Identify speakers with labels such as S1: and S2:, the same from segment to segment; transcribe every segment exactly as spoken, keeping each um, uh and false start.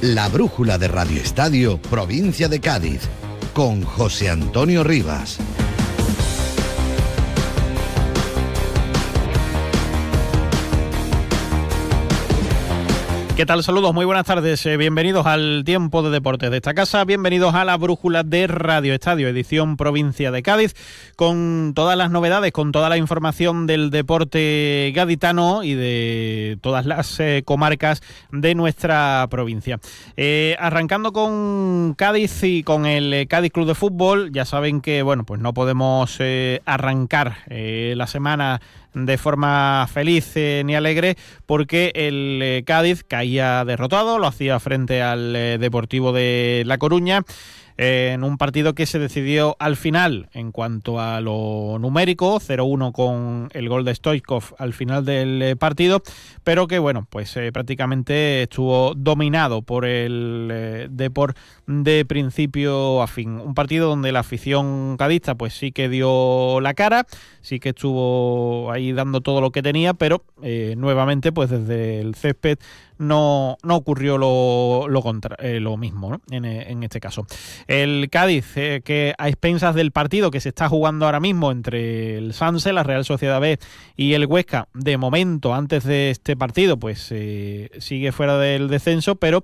S1: La brújula de Radio Estadio, provincia de Cádiz, con José Antonio Rivas.
S2: ¿Qué tal? Saludos, muy buenas tardes, eh, bienvenidos al Tiempo de Deportes de esta casa, bienvenidos a la brújula de Radio Estadio, edición provincia de Cádiz, con todas las novedades, con toda la información del deporte gaditano y de todas las eh, comarcas de nuestra provincia. Eh, arrancando con Cádiz y con el eh, Cádiz Club de Fútbol, ya saben que bueno, pues no podemos eh, arrancar eh, la semana de forma feliz eh, ni alegre, porque el eh, Cádiz caía derrotado, lo hacía frente al eh, Deportivo de La Coruña, eh, en un partido que se decidió al final en cuanto a lo numérico, cero uno con el gol de Stoichkov al final del eh, partido, pero que bueno, pues eh, prácticamente estuvo dominado por el eh, Depor de principio a fin. Un partido donde la afición cadista pues sí que dio la cara, sí que estuvo ahí dando todo lo que tenía, pero eh, nuevamente pues desde el césped no, no ocurrió lo, lo, contra, eh, lo mismo, ¿no? en, en este caso. El Cádiz, eh, que a expensas del partido que se está jugando ahora mismo entre el Sanse, la Real Sociedad B y el Huesca, de momento antes de este partido pues eh, sigue fuera del descenso, pero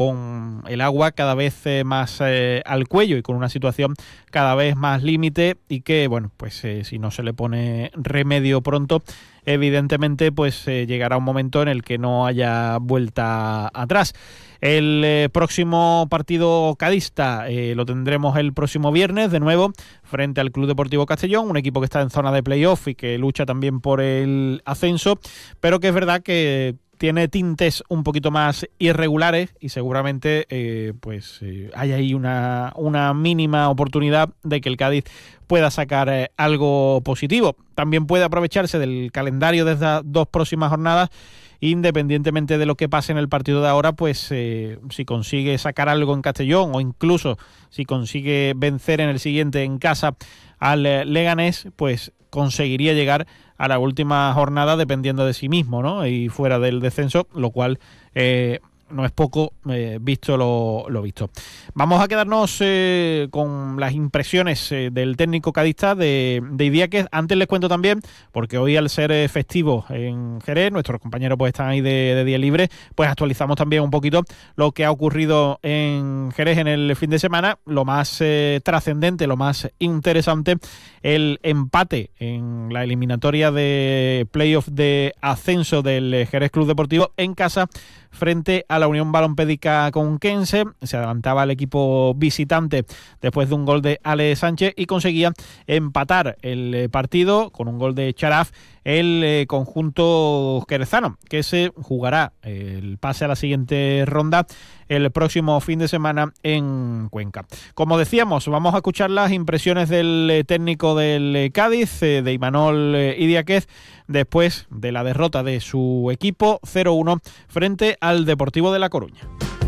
S2: con el agua cada vez eh, más eh, al cuello y con una situación cada vez más límite, y que, bueno, pues eh, si no se le pone remedio pronto, evidentemente pues eh, llegará un momento en el que no haya vuelta atrás. El eh, próximo partido cadista eh, lo tendremos el próximo viernes, de nuevo, frente al Club Deportivo Castellón, un equipo que está en zona de playoff y que lucha también por el ascenso, pero que es verdad que tiene tintes un poquito más irregulares y seguramente eh, pues eh, hay ahí una, una mínima oportunidad de que el Cádiz pueda sacar eh, algo positivo. También puede aprovecharse del calendario de estas dos próximas jornadas, independientemente de lo que pase en el partido de ahora, pues eh, si consigue sacar algo en Castellón o incluso si consigue vencer en el siguiente en casa al eh, Leganés, pues conseguiría llegar a la última jornada dependiendo de sí mismo, ¿no? Y fuera del descenso, lo cual eh, no es poco, eh, visto lo, lo visto. Vamos a quedarnos eh, con las impresiones eh, del técnico cadista de, de Idiáquez. Antes les cuento también, porque hoy al ser eh, festivo en Jerez, nuestros compañeros pues están ahí de, de día libre, pues actualizamos también un poquito lo que ha ocurrido en Jerez en el fin de semana. Lo más eh, trascendente, lo más interesante, el empate en la eliminatoria de playoff de ascenso del Jerez Club Deportivo en casa frente a la Unión Balompédica Conquense. Se adelantaba el equipo visitante después de un gol de Ale Sánchez y conseguía empatar el partido con un gol de Charaf el eh, conjunto jerezano, que se jugará el pase a la siguiente ronda el próximo fin de semana en Cuenca. Como decíamos, vamos a escuchar las impresiones del eh, técnico del eh, Cádiz, eh, de Imanol eh, Idiáquez, después de la derrota de su equipo cero uno frente al Deportivo de La Coruña.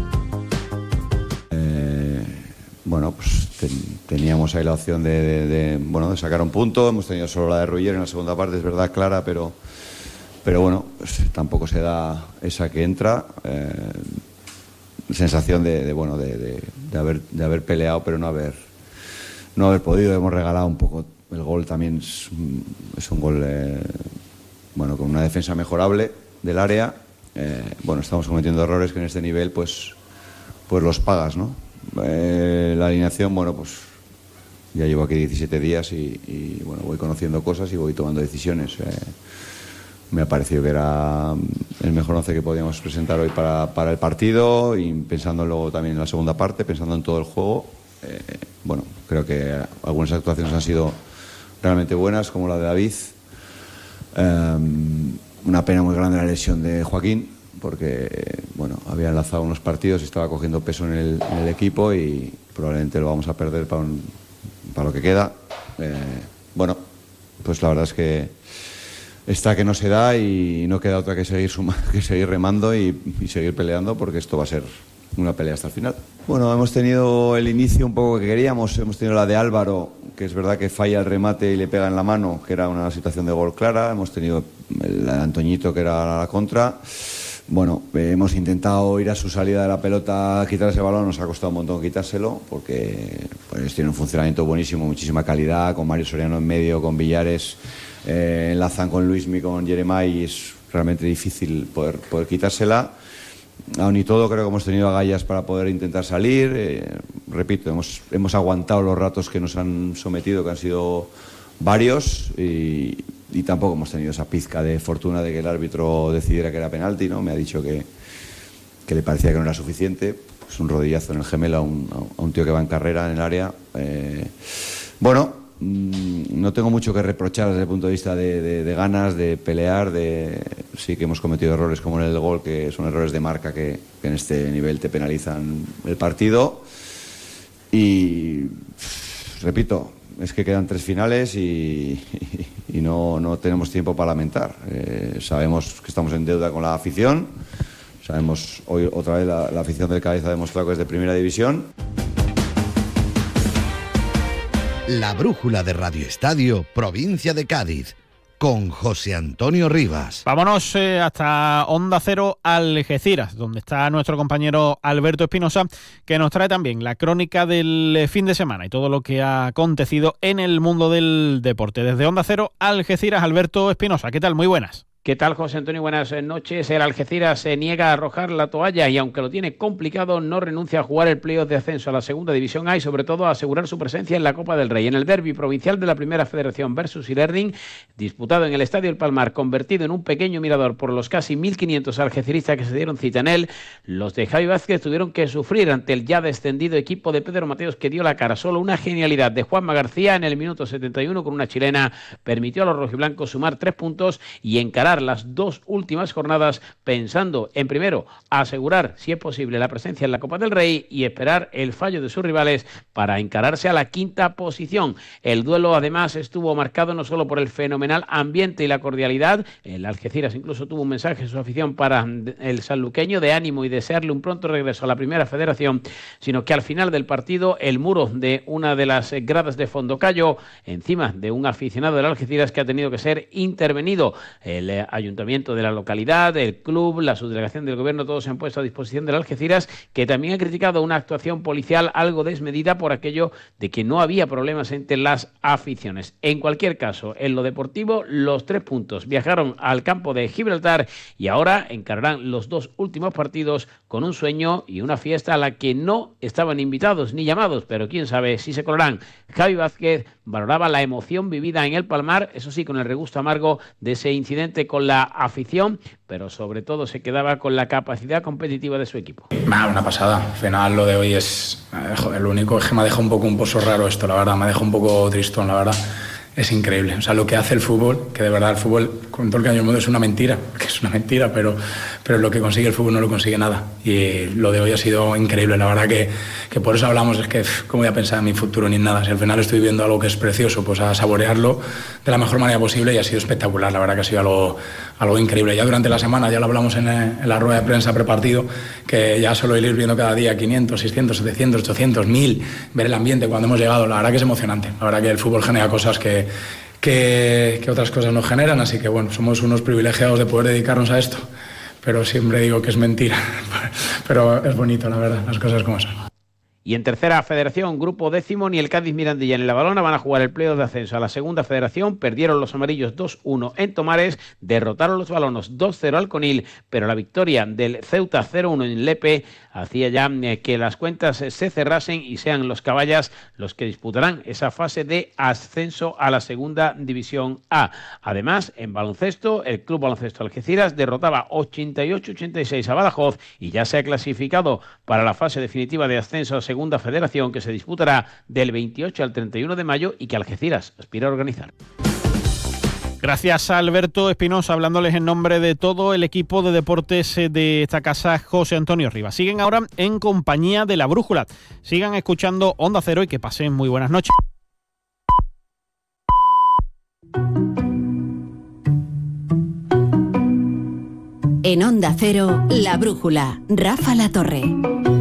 S3: Eh, bueno, pues ten, teníamos ahí la opción de, de, de, bueno, de sacar un punto. Hemos tenido solo la de Ruller en la segunda parte, es verdad, clara, pero, pero bueno, pues tampoco se da esa que entra. Eh, sensación de, de bueno de, de, de haber de haber peleado pero no haber no haber podido. Hemos regalado un poco el gol. También es un, es un gol eh, bueno, con una defensa mejorable del área. Eh, bueno, estamos cometiendo errores que en este nivel pues pues los pagas, ¿no? Eh, la alineación, bueno, pues ya llevo aquí diecisiete días y, y bueno, voy conociendo cosas y voy tomando decisiones. Eh, me ha parecido que era el mejor once que podíamos presentar hoy para, para el partido, y pensando luego también en la segunda parte, pensando en todo el juego. Eh, bueno, creo que algunas actuaciones han sido realmente buenas, como la de David. Eh, una pena muy grande la lesión de Joaquín, porque bueno, había enlazado unos partidos y estaba cogiendo peso en el, en el equipo, y probablemente lo vamos a perder para, un, para lo que queda. Eh, bueno, pues la verdad es que está que no se da y no queda otra que seguir suma, que seguir remando y, y seguir peleando, porque esto va a ser una pelea hasta el final. Bueno, hemos tenido el inicio un poco que queríamos. Hemos tenido la de Álvaro, que es verdad que falla el remate y le pega en la mano, que era una situación de gol clara. Hemos tenido la de Antoñito, que era la contra. bueno, eh, hemos intentado ir a su salida de la pelota, quitar ese balón, nos ha costado un montón quitárselo, porque pues, tiene un funcionamiento buenísimo, muchísima calidad, con Mario Soriano en medio, con Villares, eh, enlazan con Luismi, con Jeremai, y es realmente difícil poder, poder quitársela. Aún y todo, creo que hemos tenido agallas para poder intentar salir. Eh, repito, hemos, hemos aguantado los ratos que nos han sometido, que han sido varios, y, y tampoco hemos tenido esa pizca de fortuna de que el árbitro decidiera que era penalti, ¿no? Me ha dicho que, que le parecía que no era suficiente. Pues un rodillazo en el gemelo a un, a un tío que va en carrera en el área. Eh, bueno, no tengo mucho que reprochar desde el punto de vista de, de, de ganas, de pelear, de sí que hemos cometido errores como en el gol, que son errores de marca que, que en este nivel te penalizan el partido. Y repito, es que quedan tres finales y, y, y no, no tenemos tiempo para lamentar. Eh, sabemos que estamos en deuda con la afición, sabemos, hoy otra vez la, la afición del Cádiz ha demostrado que es de primera división.
S1: La brújula de Radio Estadio, provincia de Cádiz, con José Antonio Rivas.
S2: Vámonos eh, hasta Onda Cero, Algeciras, donde está nuestro compañero Alberto Espinosa, que nos trae también la crónica del fin de semana y todo lo que ha acontecido en el mundo del deporte. Desde Onda Cero, Algeciras, Alberto Espinosa. ¿Qué tal? Muy buenas.
S4: ¿Qué tal, José Antonio? Buenas noches. El Algeciras se niega a arrojar la toalla y, aunque lo tiene complicado, no renuncia a jugar el playoff de ascenso a la segunda división A y, sobre todo, a asegurar su presencia en la Copa del Rey. En el derbi provincial de la Primera Federación versus E-Learning, disputado en el Estadio El Palmar, convertido en un pequeño mirador por los casi mil quinientos algeciristas que se dieron cita en él, los de Javi Vázquez tuvieron que sufrir ante el ya descendido equipo de Pedro Mateos, que dio la cara. Solo una genialidad de Juanma García en el minuto setenta y uno con una chilena permitió a los rojiblancos sumar tres puntos y encarar las dos últimas jornadas pensando en, primero, asegurar, si es posible, la presencia en la Copa del Rey y esperar el fallo de sus rivales para encararse a la quinta posición. El duelo, además, estuvo marcado no solo por el fenomenal ambiente y la cordialidad. El Algeciras incluso tuvo un mensaje en su afición para el sanluqueño de ánimo y desearle un pronto regreso a la Primera Federación, sino que al final del partido el muro de una de las gradas de fondo cayó encima de un aficionado del Algeciras que ha tenido que ser intervenido. El eh, ayuntamiento de la localidad, el club, la subdelegación del gobierno, todos se han puesto a disposición del Algeciras, que también ha criticado una actuación policial algo desmedida por aquello de que no había problemas entre las aficiones. En cualquier caso, en lo deportivo, los tres puntos viajaron al campo de Gibraltar y ahora encararán los dos últimos partidos con un sueño y una fiesta a la que no estaban invitados ni llamados, pero quién sabe si se colarán. Javi Vázquez valoraba la emoción vivida en el Palmar, eso sí, con el regusto amargo de ese incidente con la afición, pero sobre todo se quedaba con la capacidad competitiva de su equipo.
S5: Nah, una pasada. Al final lo de hoy es... Joder, lo único es que me ha dejado un poco un pozo raro esto, la verdad. Me ha dejado un poco tristón, la verdad. Es increíble. O sea, lo que hace el fútbol, que de verdad el fútbol, con todo el cariño del mundo, es una mentira, que es una mentira, pero, pero lo que consigue el fútbol no lo consigue nada. Y lo de hoy ha sido increíble. La verdad que, que por eso hablamos, es que cómo voy a pensar en mi futuro ni en nada. Si al final estoy viviendo algo que es precioso, pues a saborearlo de la mejor manera posible, y ha sido espectacular. La verdad que ha sido algo, algo increíble. Ya durante la semana, ya lo hablamos en, en la rueda de prensa prepartido, que ya solo el ir viendo cada día quinientos, seiscientos, setecientos, ochocientos, mil, ver el ambiente cuando hemos llegado, la verdad que es emocionante. La verdad que el fútbol genera cosas que Que, que otras cosas nos generan, así que bueno, somos unos privilegiados de poder dedicarnos a esto, pero siempre digo que es mentira, pero es bonito, la verdad, las cosas como son.
S4: Y en tercera federación, grupo décimo, ni el Cádiz Mirandilla ni la Balona van a jugar el playoff de ascenso a la segunda federación. Perdieron los amarillos dos uno en Tomares, derrotaron los balonos dos cero al Conil, pero la victoria del Ceuta cero uno en Lepe hacía ya que las cuentas se cerrasen y sean los caballas los que disputarán esa fase de ascenso a la segunda división A. Además, en baloncesto, el Club Baloncesto Algeciras derrotaba ochenta y ocho a ochenta y seis a Badajoz y ya se ha clasificado para la fase definitiva de ascenso a segunda federación, que se disputará del veintiocho al treinta y uno de mayo y que Algeciras aspira a organizar.
S2: Gracias a Alberto Espinosa, hablándoles en nombre de todo el equipo de deportes de esta casa, José Antonio Rivas. Siguen ahora en compañía de La Brújula. Sigan escuchando Onda Cero y que pasen muy buenas noches.
S6: En Onda Cero, La Brújula, Rafa Latorre.